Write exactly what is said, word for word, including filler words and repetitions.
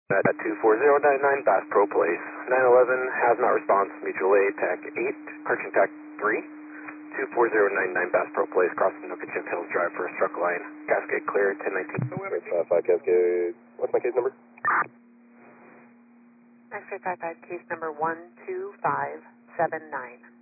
At two four zero nine nine Bass Pro Place. nine eleven has not response. Mutual aid, TAC eight, correction TAC three. two four zero nine nine Bass Pro Place, crossing Nokachip Hills Drive, first truck line. Cascade clear, ten nineteen. five five Cascade. What's my case number? X-ray five five, case number one two five seven nine.